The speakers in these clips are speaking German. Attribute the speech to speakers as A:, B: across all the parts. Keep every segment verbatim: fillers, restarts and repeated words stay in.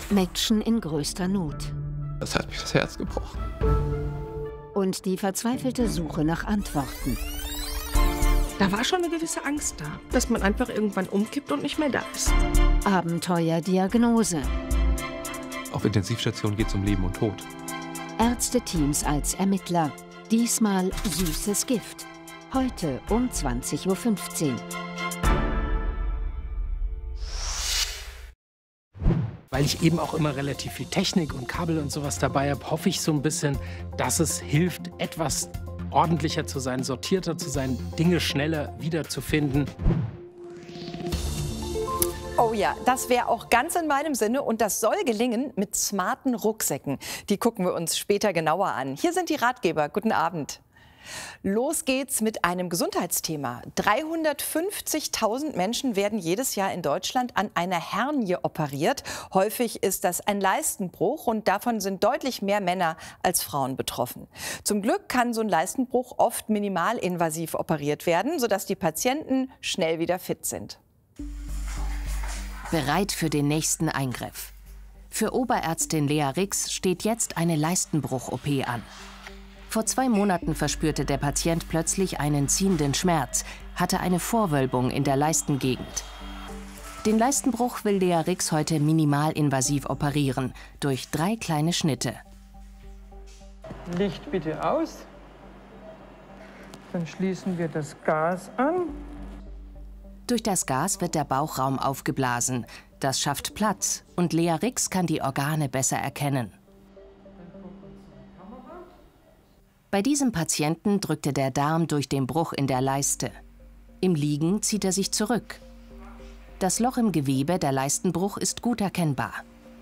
A: Mädchen in größter Not.
B: Das hat mich das Herz gebrochen.
A: Und die verzweifelte Suche nach Antworten.
C: Da war schon eine gewisse Angst da, dass man einfach irgendwann umkippt und nicht mehr da ist.
A: Abenteuerdiagnose.
B: Auf Intensivstation geht es um Leben und Tod.
A: Ärzteteams als Ermittler. Diesmal süßes Gift. Heute um zwanzig Uhr fünfzehn.
D: Weil ich eben auch immer relativ viel Technik und Kabel und sowas dabei habe, hoffe ich so ein bisschen, dass es hilft, etwas ordentlicher zu sein, sortierter zu sein, Dinge schneller wiederzufinden.
E: Oh ja, das wäre auch ganz in meinem Sinne und das soll gelingen mit smarten Rucksäcken. Die gucken wir uns später genauer an. Hier sind die Ratgeber. Guten Abend. Los geht's mit einem Gesundheitsthema. dreihundertfünfzigtausend Menschen werden jedes Jahr in Deutschland an einer Hernie operiert. Häufig ist das ein Leistenbruch und davon sind deutlich mehr Männer als Frauen betroffen. Zum Glück kann so ein Leistenbruch oft minimalinvasiv operiert werden, sodass die Patienten schnell wieder fit sind.
F: Bereit für den nächsten Eingriff. Für Oberärztin Lea Rix steht jetzt eine Leistenbruch-O P an. Vor zwei Monaten verspürte der Patient plötzlich einen ziehenden Schmerz, hatte eine Vorwölbung in der Leistengegend. Den Leistenbruch will Lea Rix heute minimalinvasiv operieren, durch drei kleine Schnitte.
G: Licht bitte aus. Dann schließen wir das Gas an.
F: Durch das Gas wird der Bauchraum aufgeblasen. Das schafft Platz und Lea Rix kann die Organe besser erkennen. Bei diesem Patienten drückte der Darm durch den Bruch in der Leiste. Im Liegen zieht er sich zurück. Das Loch im Gewebe, der Leistenbruch, ist gut erkennbar.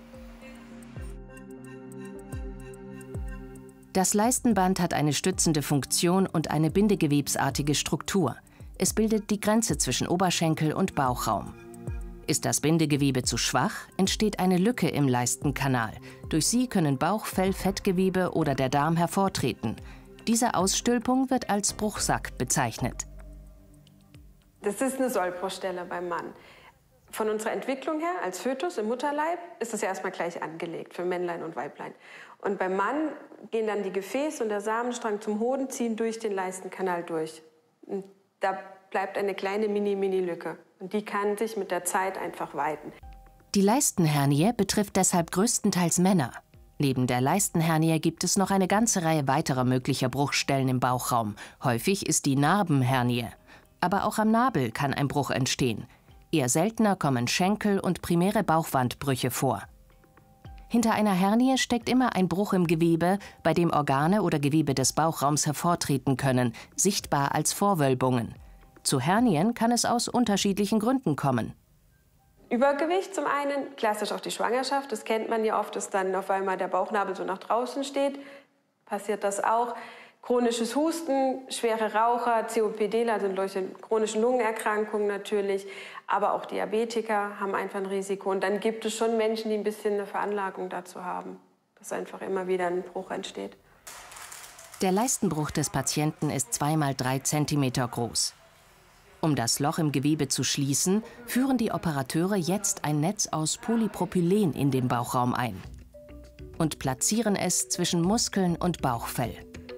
F: Das Leistenband hat eine stützende Funktion und eine bindegewebsartige Struktur. Es bildet die Grenze zwischen Oberschenkel und Bauchraum. Ist das Bindegewebe zu schwach, entsteht eine Lücke im Leistenkanal. Durch sie können Bauch, Fell, Fettgewebe oder der Darm hervortreten. Diese Ausstülpung wird als Bruchsack bezeichnet.
H: Das ist eine Sollbruchstelle beim Mann. Von unserer Entwicklung her, als Fötus im Mutterleib, ist das ja erstmal gleich angelegt für Männlein und Weiblein. Und beim Mann gehen dann die Gefäße und der Samenstrang zum Hoden, ziehen durch den Leistenkanal durch. Und da bleibt eine kleine Mini-Mini-Lücke. Und die kann sich mit der Zeit einfach weiten.
F: Die Leistenhernie betrifft deshalb größtenteils Männer. Neben der Leistenhernie gibt es noch eine ganze Reihe weiterer möglicher Bruchstellen im Bauchraum. Häufig ist die Narbenhernie. Aber auch am Nabel kann ein Bruch entstehen. Eher seltener kommen Schenkel- und primäre Bauchwandbrüche vor. Hinter einer Hernie steckt immer ein Bruch im Gewebe, bei dem Organe oder Gewebe des Bauchraums hervortreten können, sichtbar als Vorwölbungen. Zu Hernien kann es aus unterschiedlichen Gründen kommen.
H: Übergewicht zum einen, klassisch auch die Schwangerschaft, das kennt man ja oft, dass dann auf einmal der Bauchnabel so nach draußen steht. Passiert das auch. Chronisches Husten, schwere Raucher, COPDler, also solche chronischen Lungenerkrankungen natürlich, aber auch Diabetiker haben einfach ein Risiko. Und dann gibt es schon Menschen, die ein bisschen eine Veranlagung dazu haben, dass einfach immer wieder ein Bruch entsteht.
F: Der Leistenbruch des Patienten ist zwei mal drei Zentimeter groß. Um das Loch im Gewebe zu schließen, führen die Operateure jetzt ein Netz aus Polypropylen in den Bauchraum ein und platzieren es zwischen Muskeln und Bauchfell.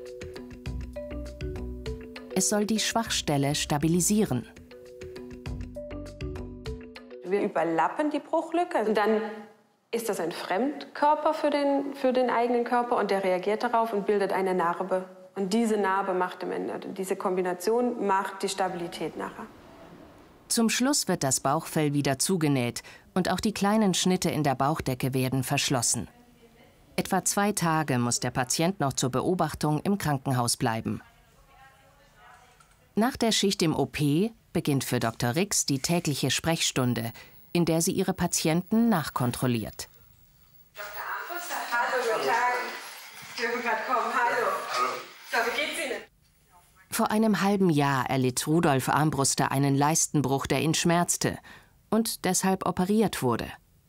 F: Es soll die Schwachstelle stabilisieren.
H: Wir überlappen die Bruchlücke und dann ist das ein Fremdkörper für den, für den eigenen Körper und der reagiert darauf und bildet eine Narbe. Und diese Narbe macht am Ende, diese Kombination macht die Stabilität nachher.
F: Zum Schluss wird das Bauchfell wieder zugenäht und auch die kleinen Schnitte in der Bauchdecke werden verschlossen. Etwa zwei Tage muss der Patient noch zur Beobachtung im Krankenhaus bleiben. Nach der Schicht im O P beginnt für Doktor Rix die tägliche Sprechstunde, in der sie ihre Patienten nachkontrolliert.
H: Doktor Armbruster, hallo, guten Tag. Ich dürfen gerade kommen, hallo. Hallo. So, wie geht's Ihnen?
F: Vor einem halben Jahr erlitt Rudolf Armbruster einen Leistenbruch, der ihn schmerzte und deshalb operiert wurde.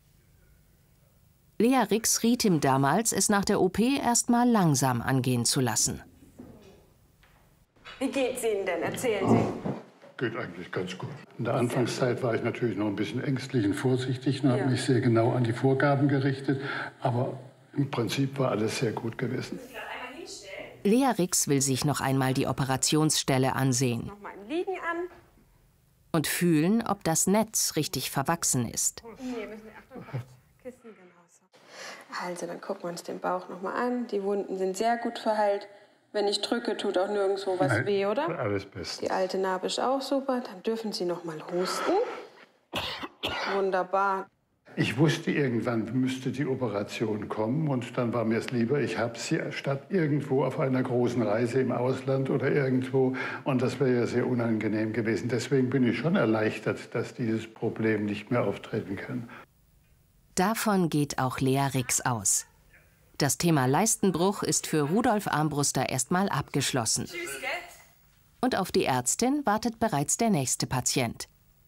F: Lea Rix riet ihm damals, es nach der O P erst mal langsam angehen zu lassen.
H: Wie geht's Ihnen denn? Erzählen Sie.
I: Geht eigentlich ganz gut. In der Anfangszeit war ich natürlich noch ein bisschen ängstlich und vorsichtig und habe mich sehr genau an die Vorgaben gerichtet. Aber im Prinzip war alles sehr gut gewesen.
F: Lea Rix will sich noch einmal die Operationsstelle ansehen.
H: Nochmal im Liegen an.
F: Und fühlen, ob das Netz richtig verwachsen ist.
H: Nee, müssen wir Achtung, Kissen, genau so. Also, dann gucken wir uns den Bauch nochmal an. Die Wunden sind sehr gut verheilt. Wenn ich drücke, tut auch nirgendwo was
I: Nein,
H: weh, oder?
I: Alles bestens.
H: Die alte Narbe ist auch super. Dann dürfen Sie noch mal husten. Wunderbar.
I: Ich wusste, irgendwann müsste die Operation kommen. Und dann war mir es lieber, ich habe sie statt irgendwo auf einer großen Reise im Ausland oder irgendwo. Und das wäre ja sehr unangenehm gewesen. Deswegen bin ich schon erleichtert, dass dieses Problem nicht mehr auftreten kann.
F: Davon geht auch Lea Rix aus. Das Thema Leistenbruch ist für Rudolf Armbruster erstmal abgeschlossen. Und auf die Ärztin wartet bereits der nächste Patient.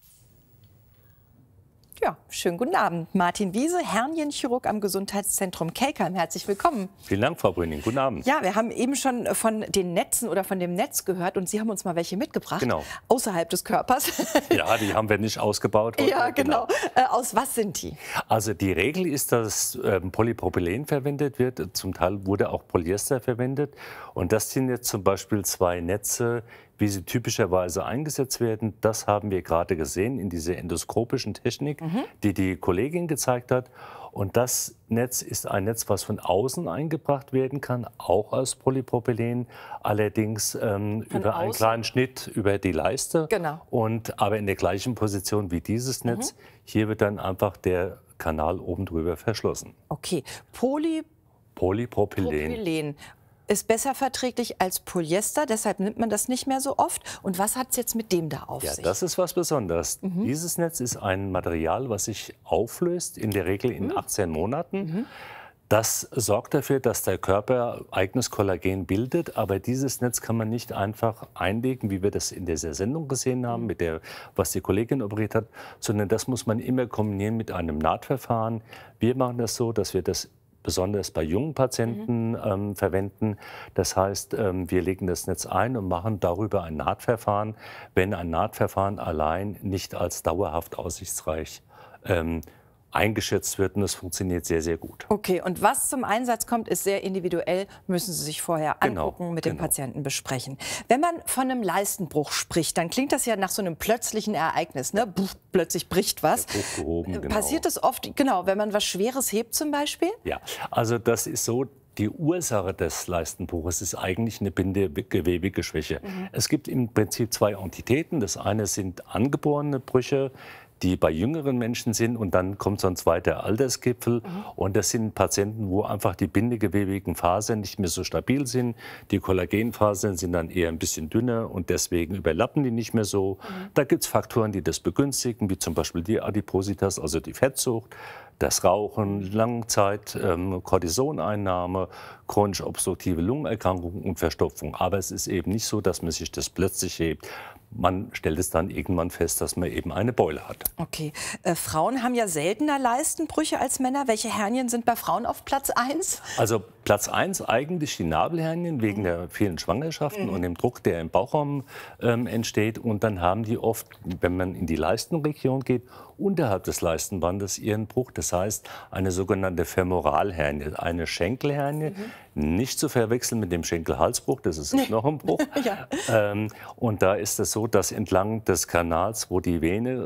E: Ja, schönen guten Abend. Martin Wiese, Hernienchirurg am Gesundheitszentrum Kelkheim. Herzlich willkommen.
J: Vielen Dank, Frau Brüning. Guten Abend.
E: Ja, wir haben eben schon von den Netzen oder von dem Netz gehört und Sie haben uns mal welche mitgebracht.
J: Genau.
E: Außerhalb des Körpers.
J: Ja, die haben wir nicht ausgebaut. Heute.
E: Ja, genau. genau. Äh, aus was sind die?
J: Also die Regel ist, dass ähm, Polypropylen verwendet wird. Zum Teil wurde auch Polyester verwendet. Und das sind jetzt zum Beispiel zwei Netze, wie sie typischerweise eingesetzt werden. Das haben wir gerade gesehen in dieser endoskopischen Technik, mhm. die die Kollegin gezeigt hat. Und das Netz ist ein Netz, was von außen eingebracht werden kann, auch aus Polypropylen, allerdings ähm, über außen? einen kleinen Schnitt über die Leiste.
E: Genau.
J: Und aber in der gleichen Position wie dieses Netz. Mhm. Hier wird dann einfach der Kanal oben drüber verschlossen.
E: Okay, Poly
J: Polypropylen.
E: Propylen. Ist besser verträglich als Polyester, deshalb nimmt man das nicht mehr so oft. Und was hat es jetzt mit dem da auf
J: ja,
E: sich?
J: Das ist was Besonderes. Mhm. Dieses Netz ist ein Material, was sich auflöst, in der Regel in mhm. achtzehn Monaten. Mhm. Das sorgt dafür, dass der Körper eigenes Kollagen bildet. Aber dieses Netz kann man nicht einfach einlegen, wie wir das in dieser Sendung gesehen haben, mit der, was die Kollegin operiert hat, sondern das muss man immer kombinieren mit einem Nahtverfahren. Wir machen das so, dass wir das besonders bei jungen Patienten mhm. ähm, verwenden. Das heißt, ähm, wir legen das Netz ein und machen darüber ein Nahtverfahren, wenn ein Nahtverfahren allein nicht als dauerhaft aussichtsreich ähm, eingeschätzt wird, und das funktioniert sehr, sehr gut.
E: Okay, und was zum Einsatz kommt, ist sehr individuell, müssen Sie sich vorher
J: genau,
E: angucken, mit
J: genau.
E: dem Patienten besprechen. Wenn man von einem Leistenbruch spricht, dann klingt das ja nach so einem plötzlichen Ereignis, ne? Puh, plötzlich bricht was.
J: Der Bruch gehoben, genau.
E: Passiert das oft, genau, wenn man was Schweres hebt zum Beispiel?
J: Ja, also das ist so. Die Ursache des Leistenbruches ist eigentlich eine bindegewebige Schwäche. Mhm. Es gibt im Prinzip zwei Entitäten. Das eine sind angeborene Brüche, die bei jüngeren Menschen sind, und dann kommt so ein zweiter Altersgipfel. Mhm. Und das sind Patienten, wo einfach die bindegewebigen Fasern nicht mehr so stabil sind. Die Kollagenfasern sind dann eher ein bisschen dünner und deswegen überlappen die nicht mehr so. Mhm. Da gibt es Faktoren, die das begünstigen, wie zum Beispiel die Adipositas, also die Fettsucht, das Rauchen, Langzeit, ähm, Cortisoneinnahme, chronisch obstruktive Lungenerkrankungen und Verstopfung. Aber es ist eben nicht so, dass man sich das plötzlich hebt. Man stellt es dann irgendwann fest, dass man eben eine Beule hat.
E: Okay. Äh, Frauen haben ja seltener Leistenbrüche als Männer. Welche Hernien sind bei Frauen auf Platz eins?
J: Also Platz eins eigentlich die Nabelhernien wegen mhm. der vielen Schwangerschaften mhm. und dem Druck, der im Bauchraum ähm, entsteht. Und dann haben die oft, wenn man in die Leistenregion geht, unterhalb des Leistenbandes ihren Bruch. Das heißt, eine sogenannte Femoralhernie, eine Schenkelhernie. Mhm. Nicht zu verwechseln mit dem Schenkelhalsbruch, das ist ein Knochenbruch. Ja. Ähm, und da ist es so, dass entlang des Kanals, wo die Vene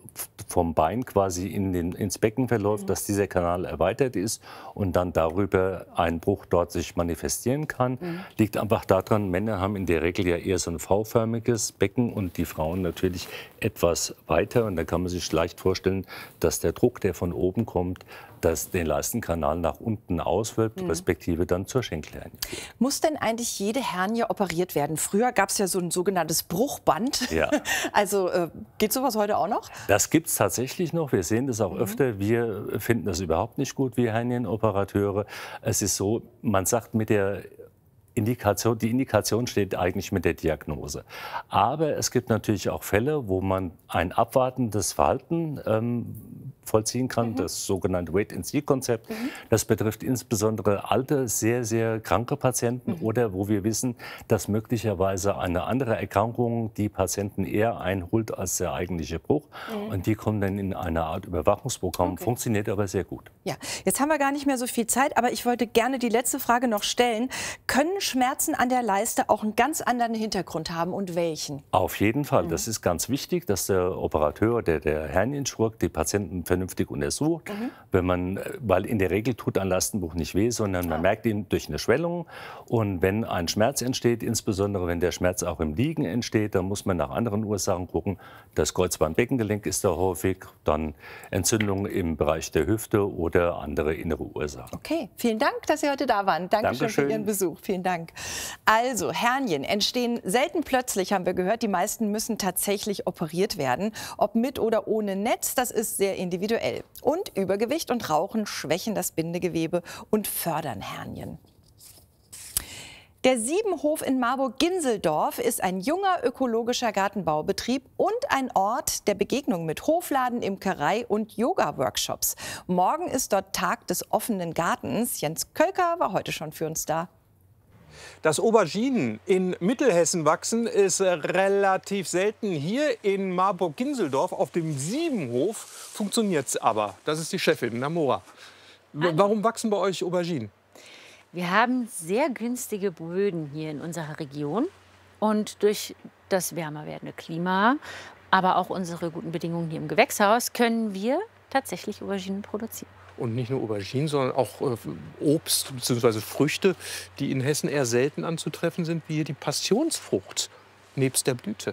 J: vom Bein quasi in den, ins Becken verläuft, mhm. dass dieser Kanal erweitert ist und dann darüber ein Bruch dort sich manifestieren kann. Mhm. Liegt einfach daran, Männer haben in der Regel ja eher so ein V-förmiges Becken und die Frauen natürlich etwas weiter. Und da kann man sich leicht vorstellen, dass der Druck, der von oben kommt, das den Leistenkanal nach unten auswirkt, mhm. respektive dann zur Schenkelhernie.
E: Muss denn eigentlich jede Hernie operiert werden? Früher gab es ja so ein sogenanntes Bruchband.
J: Ja.
E: Also äh, geht sowas heute auch noch?
J: Das gibt es tatsächlich noch. Wir sehen das auch mhm. öfter. Wir finden das überhaupt nicht gut, wir Hernienoperateure. Es ist so, man sagt mit der Indikation, die Indikation steht eigentlich mit der Diagnose. Aber es gibt natürlich auch Fälle, wo man ein abwartendes Verhalten ähm, vollziehen kann, mhm. das sogenannte Wait-and-See-Konzept. Mhm. Das betrifft insbesondere alte, sehr, sehr kranke Patienten mhm. oder wo wir wissen, dass möglicherweise eine andere Erkrankung die Patienten eher einholt als der eigentliche Bruch. Mhm. Und die kommen dann in eine Art Überwachungsprogramm, okay. funktioniert aber sehr gut.
E: Ja, jetzt haben wir gar nicht mehr so viel Zeit, aber ich wollte gerne die letzte Frage noch stellen. Können Schmerzen an der Leiste auch einen ganz anderen Hintergrund haben und welchen?
J: Auf jeden Fall. Mhm. Das ist ganz wichtig, dass der Operateur, der, der Hernienchirurg, die Patienten vernünftig untersucht. Mhm. Wenn man, weil in der Regel tut ein Leistenbruch nicht weh, sondern man ah. merkt ihn durch eine Schwellung. Und wenn ein Schmerz entsteht, insbesondere wenn der Schmerz auch im Liegen entsteht, dann muss man nach anderen Ursachen gucken. Das Kreuzband-Beckengelenk ist da häufig, dann Entzündungen im Bereich der Hüfte oder andere innere Ursachen.
E: Okay, vielen Dank, dass Sie heute da waren. Dankeschön, Dankeschön für Ihren Besuch. Vielen Dank. Also, Hernien entstehen selten plötzlich, haben wir gehört. Die meisten müssen tatsächlich operiert werden. Ob mit oder ohne Netz, das ist sehr individuell. Und Übergewicht und Rauchen schwächen das Bindegewebe und fördern Hernien. Der Siebenhof in Marburg-Ginseldorf ist ein junger ökologischer Gartenbaubetrieb und ein Ort der Begegnung mit Hofladen, Imkerei und Yoga-Workshops. Morgen ist dort Tag des offenen Gartens. Jens Kölker war heute schon für uns da.
K: Dass Auberginen in Mittelhessen wachsen, ist relativ selten. Hier in Marburg-Ginseldorf auf dem Siebenhof funktioniert es aber. Das ist die Chefin, Namora. Warum wachsen bei euch Auberginen?
L: Wir haben sehr günstige Böden hier in unserer Region. Und durch das wärmer werdende Klima, aber auch unsere guten Bedingungen hier im Gewächshaus, können wir tatsächlich Auberginen produzieren.
K: Und nicht nur Auberginen, sondern auch äh, Obst bzw. Früchte, die in Hessen eher selten anzutreffen sind, wie hier die Passionsfrucht nebst der Blüte.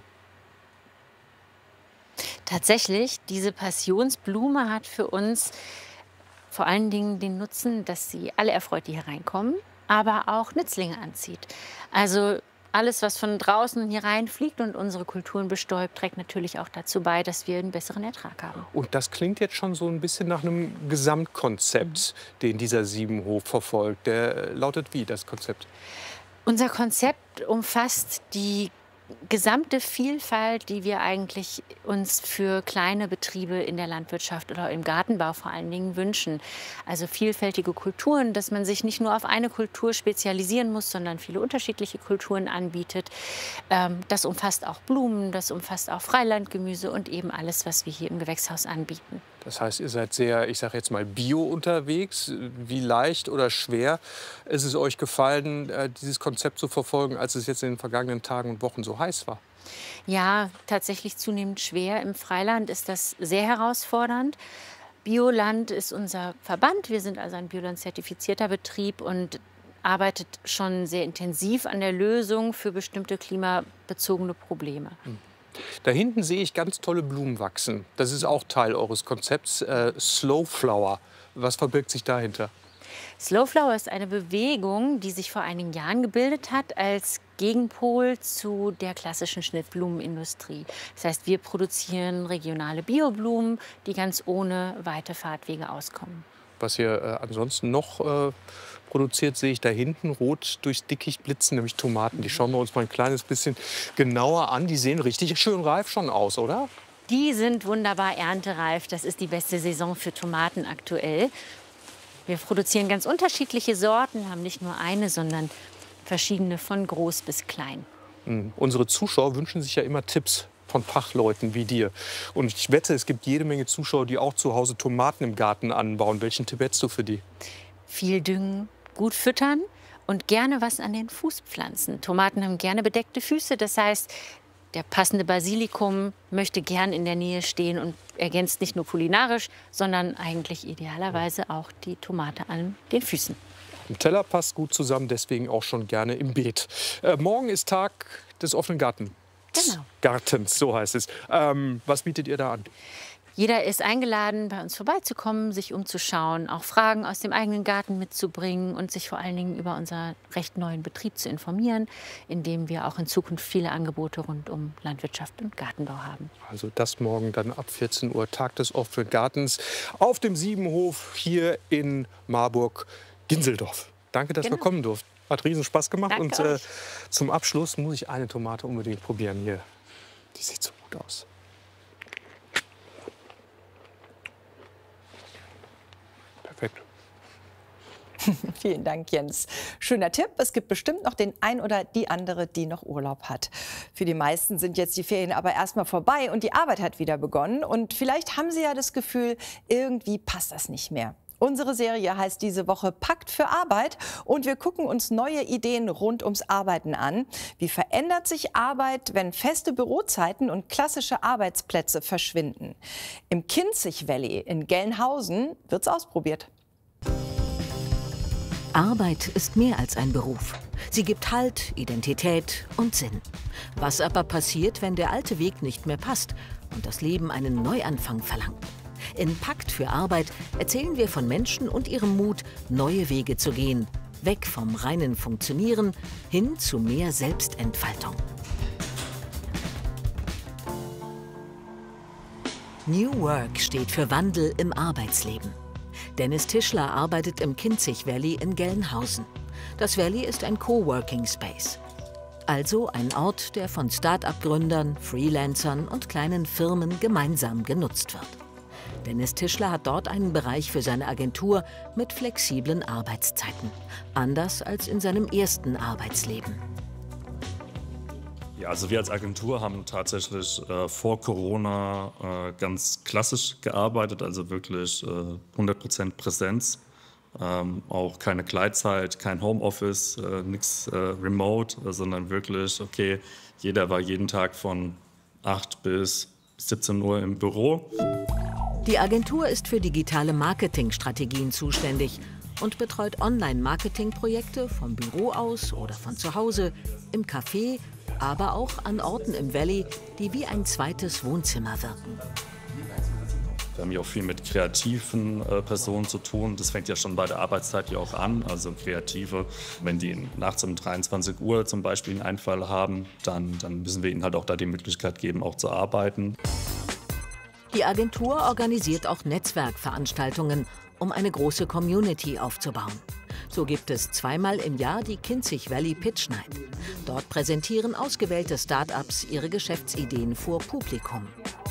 L: Tatsächlich, diese Passionsblume hat für uns vor allen Dingen den Nutzen, dass sie alle erfreut, die hier reinkommen, aber auch Nützlinge anzieht. Also alles, was von draußen hier reinfliegt und unsere Kulturen bestäubt, trägt natürlich auch dazu bei, dass wir einen besseren Ertrag haben.
K: Und das klingt jetzt schon so ein bisschen nach einem Gesamtkonzept, den dieser Siebenhof verfolgt. Der lautet wie, das Konzept?
L: Unser Konzept umfasst die gesamte Vielfalt, die wir eigentlich uns für kleine Betriebe in der Landwirtschaft oder im Gartenbau vor allen Dingen wünschen. Also vielfältige Kulturen, dass man sich nicht nur auf eine Kultur spezialisieren muss, sondern viele unterschiedliche Kulturen anbietet. Das umfasst auch Blumen, das umfasst auch Freilandgemüse und eben alles, was wir hier im Gewächshaus anbieten.
K: Das heißt, ihr seid sehr, ich sage jetzt mal, bio unterwegs. Wie leicht oder schwer ist es euch gefallen, dieses Konzept zu verfolgen, als es jetzt in den vergangenen Tagen und Wochen so heiß war?
L: Ja, tatsächlich zunehmend schwer. Im Freiland ist das sehr herausfordernd. Bioland ist unser Verband. Wir sind also ein Bioland-zertifizierter Betrieb und arbeitet schon sehr intensiv an der Lösung für bestimmte klimabezogene Probleme. Hm.
K: Da hinten sehe ich ganz tolle Blumen wachsen. Das ist auch Teil eures Konzepts, äh, Slow Flower. Was verbirgt sich dahinter?
L: Slow Flower ist eine Bewegung, die sich vor einigen Jahren gebildet hat als Gegenpol zu der klassischen Schnittblumenindustrie. Das heißt, wir produzieren regionale Bioblumen, die ganz ohne weite Fahrtwege auskommen.
K: Was ihr äh, ansonsten noch äh, produziert, sehe ich da hinten rot durchs Dickicht blitzen, nämlich Tomaten. Die schauen wir uns mal ein kleines bisschen genauer an. Die sehen richtig schön reif schon aus, oder?
L: Die sind wunderbar erntereif. Das ist die beste Saison für Tomaten aktuell. Wir produzieren ganz unterschiedliche Sorten, haben nicht nur eine, sondern verschiedene von groß bis klein.
K: Mhm. Unsere Zuschauer wünschen sich ja immer Tipps von Fachleuten wie dir. Und ich wette, es gibt jede Menge Zuschauer, die auch zu Hause Tomaten im Garten anbauen. Welchen Tipp hättest du für die?
L: Viel düngen, gut füttern und gerne was an den Fußpflanzen. Tomaten haben gerne bedeckte Füße, das heißt, der passende Basilikum möchte gern in der Nähe stehen und ergänzt nicht nur kulinarisch, sondern eigentlich idealerweise auch die Tomate an den Füßen.
K: Im Teller passt gut zusammen, deswegen auch schon gerne im Beet. Äh, morgen ist Tag des offenen Gartens.
L: Genau.
K: Gartens, so heißt es. Ähm, was bietet ihr da an?
L: Jeder ist eingeladen, bei uns vorbeizukommen, sich umzuschauen, auch Fragen aus dem eigenen Garten mitzubringen und sich vor allen Dingen über unseren recht neuen Betrieb zu informieren, in dem wir auch in Zukunft viele Angebote rund um Landwirtschaft und Gartenbau haben.
K: Also das morgen dann ab vierzehn Uhr, Tag des offenen Gartens auf dem Siebenhof hier in Marburg-Ginseldorf. Danke, dass
L: Genau.
K: wir kommen durften. Hat riesen Spaß gemacht.
L: Danke
K: und äh,
L: euch.
K: zum Abschluss muss ich eine Tomate unbedingt probieren hier. Die sieht so gut aus. Perfekt.
E: Vielen Dank, Jens. Schöner Tipp. Es gibt bestimmt noch den ein oder die andere, die noch Urlaub hat. Für die meisten sind jetzt die Ferien aber erstmal vorbei und die Arbeit hat wieder begonnen. Und vielleicht haben Sie ja das Gefühl, irgendwie passt das nicht mehr. Unsere Serie heißt diese Woche Pakt für Arbeit und wir gucken uns neue Ideen rund ums Arbeiten an. Wie verändert sich Arbeit, wenn feste Bürozeiten und klassische Arbeitsplätze verschwinden? Im Kinzig Valley in Gelnhausen wird's ausprobiert.
A: Arbeit ist mehr als ein Beruf. Sie gibt Halt, Identität und Sinn. Was aber passiert, wenn der alte Weg nicht mehr passt und das Leben einen Neuanfang verlangt? In Pakt für Arbeit erzählen wir von Menschen und ihrem Mut, neue Wege zu gehen. Weg vom reinen Funktionieren hin zu mehr Selbstentfaltung. New Work steht für Wandel im Arbeitsleben. Dennis Tischler arbeitet im Kinzig Valley in Gelnhausen. Das Valley ist ein Coworking Space. Also ein Ort, der von Start-up-Gründern, Freelancern und kleinen Firmen gemeinsam genutzt wird. Dennis Tischler hat dort einen Bereich für seine Agentur mit flexiblen Arbeitszeiten. Anders als in seinem ersten Arbeitsleben.
M: Ja, also wir als Agentur haben tatsächlich äh, vor Corona äh, ganz klassisch gearbeitet, also wirklich äh, hundert Prozent Präsenz. Ähm, auch keine Gleitzeit, kein Homeoffice, äh, nichts äh, remote, äh, sondern wirklich, okay, jeder war jeden Tag von acht bis siebzehn Uhr im Büro.
A: Die Agentur ist für digitale Marketingstrategien zuständig und betreut Online-Marketing-Projekte vom Büro aus oder von zu Hause, im Café, aber auch an Orten im Valley, die wie ein zweites Wohnzimmer wirken.
M: Wir haben hier auch viel mit kreativen äh, Personen zu tun. Das fängt ja schon bei der Arbeitszeit hier auch an. Also Kreative, wenn die nachts um dreiundzwanzig Uhr zum Beispiel einen Einfall haben, dann, dann müssen wir ihnen halt auch da die Möglichkeit geben, auch zu arbeiten.
A: Die Agentur organisiert auch Netzwerkveranstaltungen, um eine große Community aufzubauen. So gibt es zweimal im Jahr die Kinzig Valley Pitch Night. Dort präsentieren ausgewählte Start-ups ihre Geschäftsideen vor Publikum.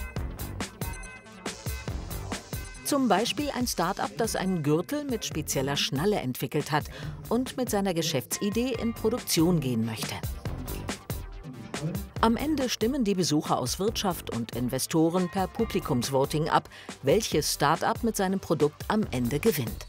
A: Zum Beispiel ein Start-up, das einen Gürtel mit spezieller Schnalle entwickelt hat und mit seiner Geschäftsidee in Produktion gehen möchte. Am Ende stimmen die Besucher aus Wirtschaft und Investoren per Publikumsvoting ab, welches Start-up mit seinem Produkt am Ende gewinnt.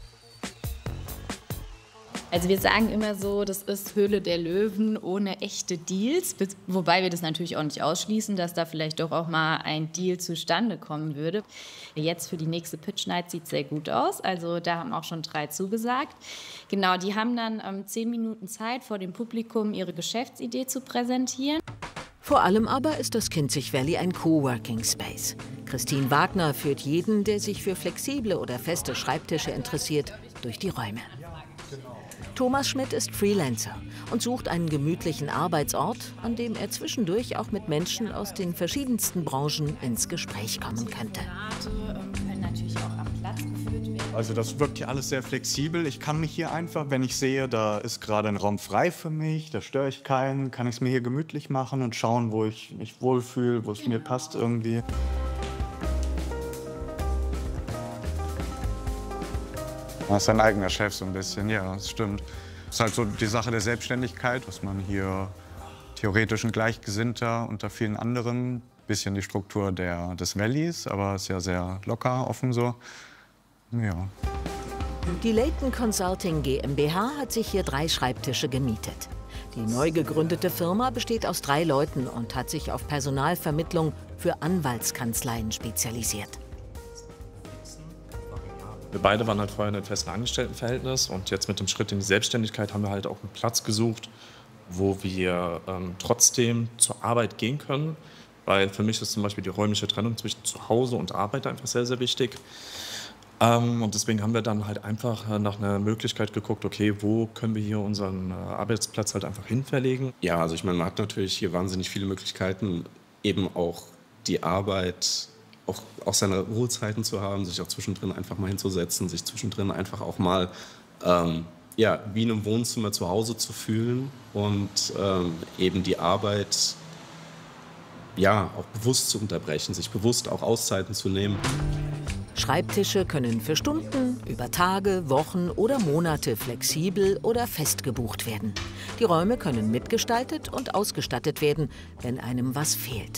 N: Also wir sagen immer so, das ist Höhle der Löwen ohne echte Deals, wobei wir das natürlich auch nicht ausschließen, dass da vielleicht doch auch mal ein Deal zustande kommen würde. Jetzt für die nächste Pitch Night sieht es sehr gut aus, also da haben auch schon drei zugesagt. Genau, die haben dann ähm, zehn Minuten Zeit, vor dem Publikum ihre Geschäftsidee zu präsentieren.
A: Vor allem aber ist das Kinzig Valley ein Coworking Space. Christine Wagner führt jeden, der sich für flexible oder feste Schreibtische interessiert, durch die Räume. Thomas Schmidt ist Freelancer und sucht einen gemütlichen Arbeitsort, an dem er zwischendurch auch mit Menschen aus den verschiedensten Branchen ins Gespräch kommen könnte.
O: Also das wirkt hier alles sehr flexibel. Ich kann mich hier einfach, wenn ich sehe, da ist gerade ein Raum frei für mich, da störe ich keinen, kann ich es mir hier gemütlich machen und schauen, wo ich mich wohlfühle, wo es mir passt irgendwie. Man ist sein eigener Chef so ein bisschen, ja, das stimmt. Das ist halt so die Sache der Selbstständigkeit, was man hier theoretisch ein Gleichgesinnter unter vielen anderen, bisschen die Struktur der, des Valleys, aber ist ja sehr locker, offen so. Ja.
A: Die Leighton Consulting GmbH hat sich hier drei Schreibtische gemietet. Die neu gegründete Firma besteht aus drei Leuten und hat sich auf Personalvermittlung für Anwaltskanzleien spezialisiert.
P: Wir beide waren halt vorher in einem festen Angestelltenverhältnis und jetzt mit dem Schritt in die Selbstständigkeit haben wir halt auch einen Platz gesucht, wo wir ähm, trotzdem zur Arbeit gehen können. Weil für mich ist zum Beispiel die räumliche Trennung zwischen Zuhause und Arbeit einfach sehr, sehr wichtig. Ähm, und deswegen haben wir dann halt einfach nach einer Möglichkeit geguckt, okay, wo können wir hier unseren äh, Arbeitsplatz halt einfach hinverlegen.
Q: Ja, also ich meine, man hat natürlich hier wahnsinnig viele Möglichkeiten, eben auch die Arbeit, auch, auch seine Ruhezeiten zu haben, sich auch zwischendrin einfach mal hinzusetzen, sich zwischendrin einfach auch mal ähm, ja, wie in einem Wohnzimmer zu Hause zu fühlen und ähm, eben die Arbeit ja, auch bewusst zu unterbrechen, sich bewusst auch Auszeiten zu nehmen.
A: Schreibtische können für Stunden, über Tage, Wochen oder Monate flexibel oder fest gebucht werden. Die Räume können mitgestaltet und ausgestattet werden, wenn einem was fehlt.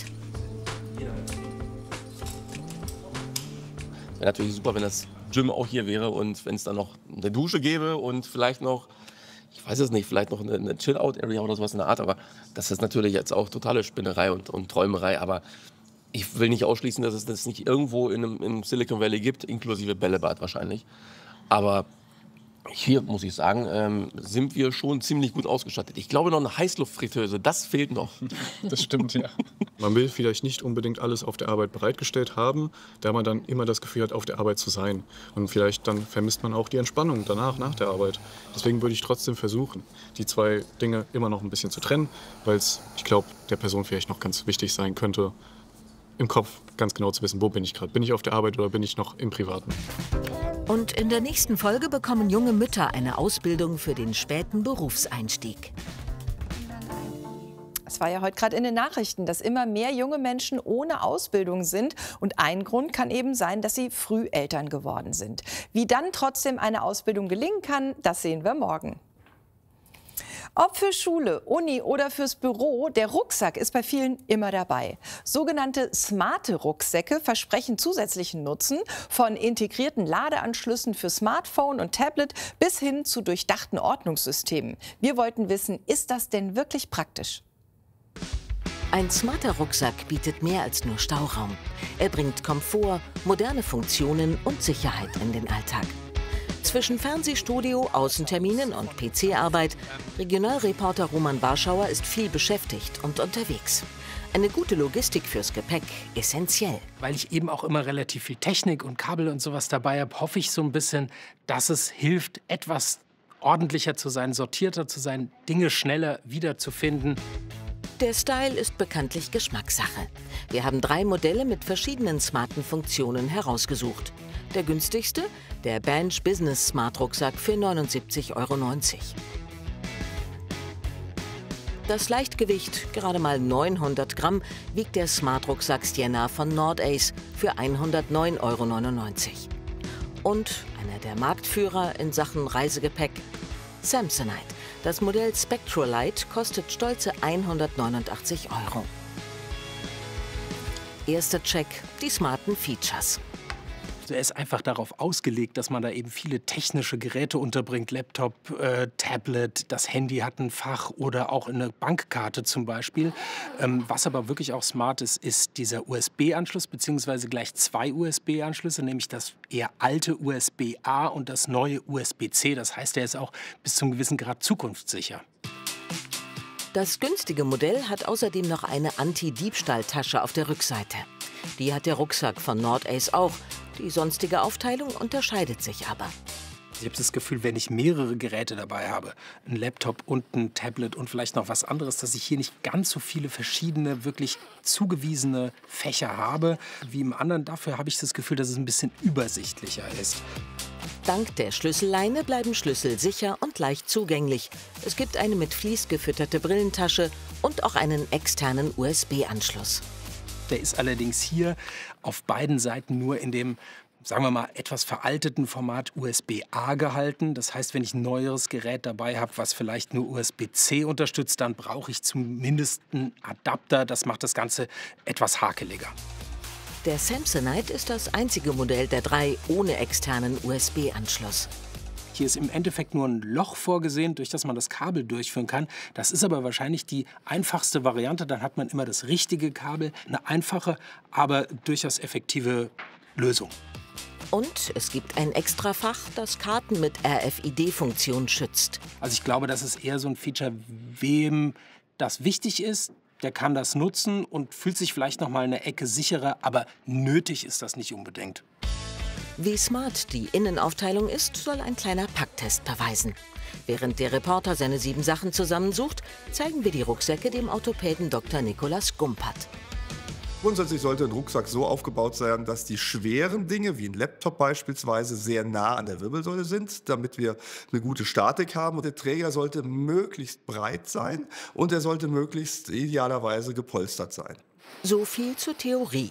R: Wäre natürlich super, wenn das Gym auch hier wäre und wenn es dann noch eine Dusche gäbe und vielleicht noch, ich weiß es nicht, vielleicht noch eine, eine Chill-Out-Area oder sowas in der Art. Aber das ist natürlich jetzt auch totale Spinnerei und, und Träumerei. Aber ich will nicht ausschließen, dass es das nicht irgendwo in einem, im Silicon Valley gibt, inklusive Bällebad wahrscheinlich. Aber hier, muss ich sagen, ähm, sind wir schon ziemlich gut ausgestattet. Ich glaube, noch eine Heißluftfritteuse, das fehlt noch.
S: Das stimmt, ja. Man will vielleicht nicht unbedingt alles auf der Arbeit bereitgestellt haben, da man dann immer das Gefühl hat, auf der Arbeit zu sein. Und vielleicht dann vermisst man auch die Entspannung danach, nach der Arbeit. Deswegen würde ich trotzdem versuchen, die zwei Dinge immer noch ein bisschen zu trennen, weil es, ich glaube, der Person vielleicht noch ganz wichtig sein könnte, im Kopf ganz genau zu wissen, wo bin ich gerade. Bin ich auf der Arbeit oder bin ich noch im Privaten?
A: Und in der nächsten Folge bekommen junge Mütter eine Ausbildung für den späten Berufseinstieg.
E: Es war ja heute gerade in den Nachrichten, dass immer mehr junge Menschen ohne Ausbildung sind. Und ein Grund kann eben sein, dass sie früh Eltern geworden sind. Wie dann trotzdem eine Ausbildung gelingen kann, das sehen wir morgen. Ob für Schule, Uni oder fürs Büro, der Rucksack ist bei vielen immer dabei. Sogenannte smarte Rucksäcke versprechen zusätzlichen Nutzen, von integrierten Ladeanschlüssen für Smartphone und Tablet bis hin zu durchdachten Ordnungssystemen. Wir wollten wissen, ist das denn wirklich praktisch?
A: Ein smarter Rucksack bietet mehr als nur Stauraum. Er bringt Komfort, moderne Funktionen und Sicherheit in den Alltag. Zwischen Fernsehstudio, Außenterminen und P C-Arbeit, Regionalreporter Roman Warschauer ist viel beschäftigt und unterwegs. Eine gute Logistik fürs Gepäck, essentiell.
D: Weil ich eben auch immer relativ viel Technik und Kabel und sowas dabei habe, hoffe ich so ein bisschen, dass es hilft, etwas ordentlicher zu sein, sortierter zu sein, Dinge schneller wiederzufinden.
A: Der Style ist bekanntlich Geschmackssache. Wir haben drei Modelle mit verschiedenen smarten Funktionen herausgesucht. Der günstigste, der Bench Business Smart Rucksack für neunundsiebzig Euro neunzig. Das Leichtgewicht, gerade mal neunhundert Gramm, wiegt der Smart Rucksack Sienna von Nordace für hundertneun Euro neunundneunzig. Und einer der Marktführer in Sachen Reisegepäck, Samsonite. Das Modell Spectralite kostet stolze hundertneunundachtzig Euro. Erster Check, die smarten Features.
D: Er ist einfach darauf ausgelegt, dass man da eben viele technische Geräte unterbringt. Laptop, äh, Tablet, das Handy hat ein Fach oder auch eine Bankkarte zum Beispiel. Ähm, was aber wirklich auch smart ist, ist dieser U S B-Anschluss, beziehungsweise gleich zwei U S B-Anschlüsse, nämlich das eher alte U S B A und das neue U S B C. Das heißt, er ist auch bis zum gewissen Grad zukunftssicher.
A: Das günstige Modell hat außerdem noch eine Anti-Diebstahl-Tasche auf der Rückseite. Die hat der Rucksack von Nordace auch. Die sonstige Aufteilung unterscheidet sich aber.
D: Ich habe das Gefühl, wenn ich mehrere Geräte dabei habe, ein Laptop und ein Tablet und vielleicht noch was anderes, dass ich hier nicht ganz so viele verschiedene, wirklich zugewiesene Fächer habe wie im anderen. Dafür habe ich das Gefühl, dass es ein bisschen übersichtlicher ist.
A: Dank der Schlüsselleine bleiben Schlüssel sicher und leicht zugänglich. Es gibt eine mit Vlies gefütterte Brillentasche und auch einen externen U S B-Anschluss.
D: Der ist allerdings hier auf beiden Seiten nur in dem, sagen wir mal, etwas veralteten Format U S B A gehalten. Das heißt, wenn ich ein neueres Gerät dabei habe, was vielleicht nur U S B C unterstützt, dann brauche ich zumindest einen Adapter. Das macht das Ganze etwas hakeliger.
A: Der Samsonite ist das einzige Modell der drei ohne externen U S B-Anschluss.
D: Hier ist im Endeffekt nur ein Loch vorgesehen, durch das man das Kabel durchführen kann. Das ist aber wahrscheinlich die einfachste Variante. Dann hat man immer das richtige Kabel. Eine einfache, aber durchaus effektive Lösung.
A: Und es gibt ein Extrafach, das Karten mit R F I D-Funktion schützt.
D: Also ich glaube, das ist eher so ein Feature, wem das wichtig ist. Der kann das nutzen und fühlt sich vielleicht noch mal eine Ecke sicherer. Aber nötig ist das nicht unbedingt.
A: Wie smart die Innenaufteilung ist, soll ein kleiner Packtest beweisen. Während der Reporter seine sieben Sachen zusammensucht, zeigen wir die Rucksäcke dem Orthopäden Doktor Nikolaus Gumpert.
T: Grundsätzlich sollte ein Rucksack so aufgebaut sein, dass die schweren Dinge, wie ein Laptop beispielsweise, sehr nah an der Wirbelsäule sind, damit wir eine gute Statik haben. Und der Träger sollte möglichst breit sein und er sollte möglichst idealerweise gepolstert sein.
A: So viel zur Theorie.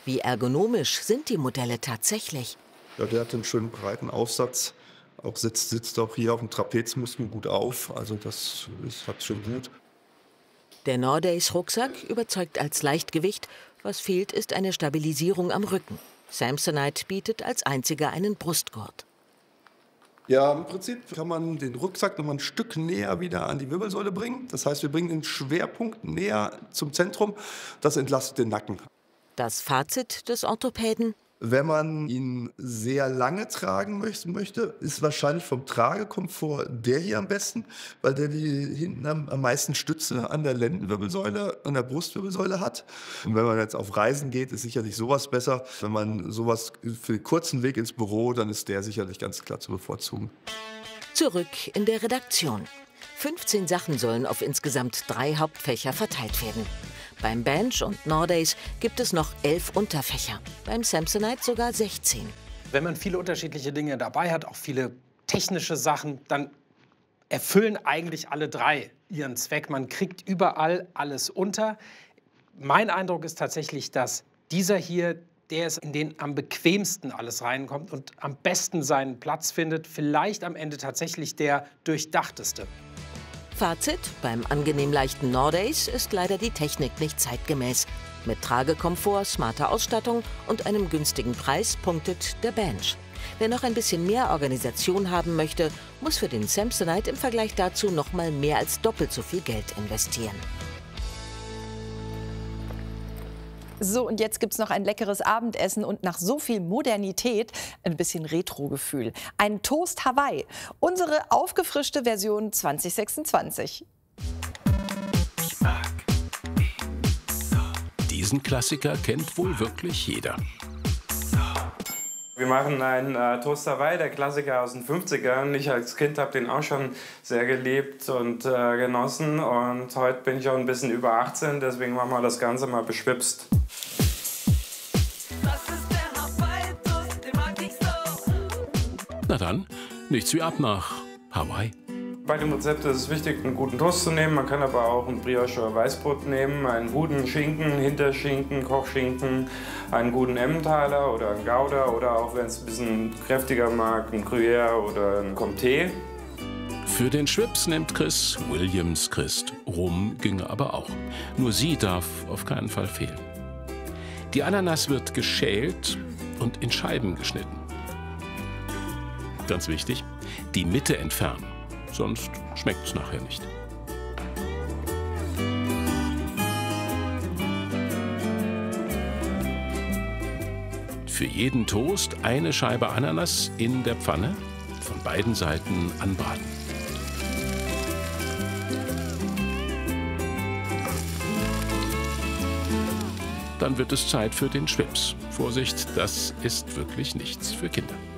A: Wie ergonomisch sind die Modelle tatsächlich?
T: Ja, der hat einen schönen breiten Aufsatz. Auch sitzt, sitzt auch hier auf dem Trapezmuskel gut auf. Also das ist, hat schon gut.
A: Der Nordace-Rucksack überzeugt als Leichtgewicht. Was fehlt, ist eine Stabilisierung am Rücken. Samsonite bietet als einziger einen Brustgurt.
T: Ja, im Prinzip kann man den Rucksack noch mal ein Stück näher wieder an die Wirbelsäule bringen. Das heißt, wir bringen den Schwerpunkt näher zum Zentrum. Das entlastet den Nacken.
A: Das Fazit des Orthopäden:
T: Wenn man ihn sehr lange tragen möchte, ist wahrscheinlich vom Tragekomfort der hier am besten, weil der die hinten am, am meisten Stütze an der Lendenwirbelsäule, an der Brustwirbelsäule hat. Und wenn man jetzt auf Reisen geht, ist sicherlich sowas besser. Wenn man sowas für den kurzen Weg ins Büro, dann ist der sicherlich ganz klar zu bevorzugen.
A: Zurück in der Redaktion. fünfzehn Sachen sollen auf insgesamt drei Hauptfächer verteilt werden. Beim Bench und Nordace gibt es noch elf Unterfächer, beim Samsonite sogar sechzehn.
D: Wenn man viele unterschiedliche Dinge dabei hat, auch viele technische Sachen, dann erfüllen eigentlich alle drei ihren Zweck. Man kriegt überall alles unter. Mein Eindruck ist tatsächlich, dass dieser hier, der ist, in den am bequemsten alles reinkommt und am besten seinen Platz findet, vielleicht am Ende tatsächlich der durchdachteste.
A: Fazit: Beim angenehm leichten Nordace ist leider die Technik nicht zeitgemäß. Mit Tragekomfort, smarter Ausstattung und einem günstigen Preis punktet der Bench. Wer noch ein bisschen mehr Organisation haben möchte, muss für den Samsonite im Vergleich dazu noch mal mehr als doppelt so viel Geld investieren.
E: So, und jetzt gibt es noch ein leckeres Abendessen und nach so viel Modernität ein bisschen Retro-Gefühl. Ein Toast Hawaii, unsere aufgefrischte Version zwanzig sechsundzwanzig.
U: Diesen Klassiker kennt wohl wirklich jeder.
V: Wir machen einen äh, Toast Hawaii, der Klassiker aus den fünfzigern. Ich als Kind habe den auch schon sehr geliebt und äh, genossen. Und heute bin ich auch ein bisschen über achtzehn, deswegen machen wir das Ganze mal beschwipst.
U: Na dann, nichts wie ab nach Hawaii.
V: Bei dem Rezept ist es wichtig, einen guten Toast zu nehmen. Man kann aber auch ein Brioche oder Weißbrot nehmen, einen guten Schinken, Hinterschinken, Kochschinken, einen guten Emmentaler oder einen Gouda oder auch, wenn es ein bisschen kräftiger mag, ein Gruyère oder ein Comté.
U: Für den Schwips nimmt Chris Williams Christ. Rum ginge aber auch. Nur sie darf auf keinen Fall fehlen. Die Ananas wird geschält und in Scheiben geschnitten. Ganz wichtig, die Mitte entfernen, sonst schmeckt es nachher nicht. Für jeden Toast eine Scheibe Ananas in der Pfanne, von beiden Seiten anbraten. Dann wird es Zeit für den Schwips. Vorsicht, das ist wirklich nichts für Kinder.